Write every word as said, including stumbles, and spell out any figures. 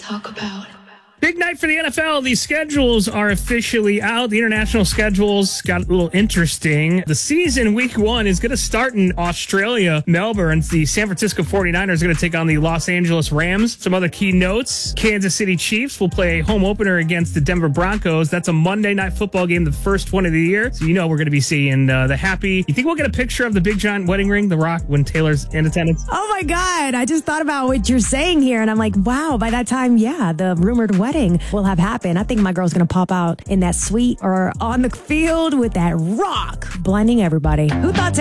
talk about. Big night for the N F L. The schedules are officially out. The international schedules got a little interesting. The season, week one, is going to start in Australia, Melbourne. The San Francisco forty-niners are going to take on the Los Angeles Rams. Some other key notes. Kansas City Chiefs will play a home opener against the Denver Broncos. That's a Monday night football game, the first one of the year. So you know we're going to be seeing uh, the happy... You think we'll get a picture of the big giant wedding ring, The Rock, when Taylor's in attendance? Oh my God. I just thought about what you're saying here, and I'm like, wow, by that time, yeah, the rumored wedding will have happened. I think my girl's going to pop out in that suite or on the field with that rock, blinding everybody. Who thought